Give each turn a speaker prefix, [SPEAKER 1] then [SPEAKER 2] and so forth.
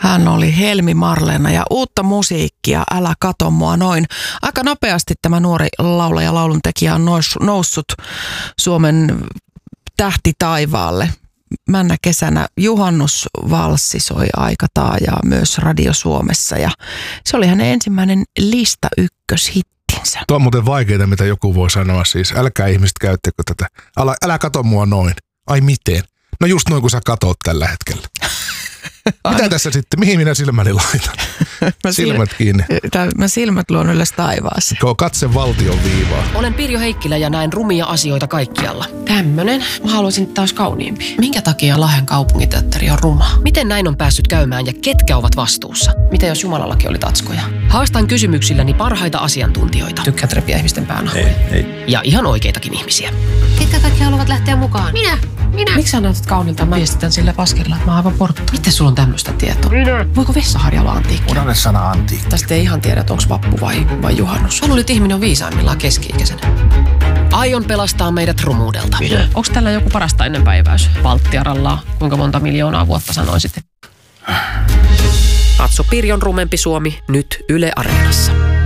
[SPEAKER 1] Hän oli Helmi Marleena ja uutta musiikkia, Älä kato mua noin. Aika nopeasti tämä nuori laulaja, lauluntekijä on noussut Suomen tähtitaivaalle. Männä kesänä Juhannusvalssi soi aika taajaa myös Radio Suomessa ja se oli hänen ensimmäinen lista ykköshittinsä.
[SPEAKER 2] Tuo on muuten vaikeaa, mitä joku voi sanoa siis. Älkää ihmiset käyttäkö tätä. Älä kato mua noin. Ai miten? No just noin, kun sä katot tällä hetkellä. Mitä tässä sitten? Mihin minä silmäni laitan? Silmät kiinni.
[SPEAKER 1] Mä silmät luon ylös taivaassa.
[SPEAKER 2] Katse valtion viivaa.
[SPEAKER 3] Olen Pirjo Heikkilä ja näen rumia asioita kaikkialla.
[SPEAKER 4] Tämmönen. Mä haluaisin taas kauniimpi. Minkä takia Lahden kaupunginteatteri on ruma?
[SPEAKER 3] Miten näin on päässyt käymään ja ketkä ovat vastuussa?
[SPEAKER 4] Mitä jos Jumalallakin oli tatskoja?
[SPEAKER 3] Haastan kysymyksilläni parhaita asiantuntijoita.
[SPEAKER 4] Tykkäät repiä ihmisten päänahoja?
[SPEAKER 2] Ei.
[SPEAKER 3] Ja ihan oikeitakin ihmisiä.
[SPEAKER 5] Ketkä kaikki haluavat lähteä mukaan? Minä.
[SPEAKER 4] Miksi sä näytät kaunilta? Mä viestitän sillä paskella, että mä oon aivan portta. Miten sulla on tämmöistä tietoa? Voiko vessaharja olla antiikki?
[SPEAKER 2] Unohda sana antiikki.
[SPEAKER 4] Tästä ei ihan tiedä, onko vappu vai juhannus. Mä luulin, että ihminen on viisaimmillaan keski-ikäisenä.
[SPEAKER 3] Aion pelastaa meidät rumuudelta.
[SPEAKER 4] Onko tällä joku parasta ennenpäiväys? Valttiaralla kuinka monta miljoonaa vuotta sanoisit?
[SPEAKER 3] Katso Pirjon rumempi Suomi nyt Yle Areenassa.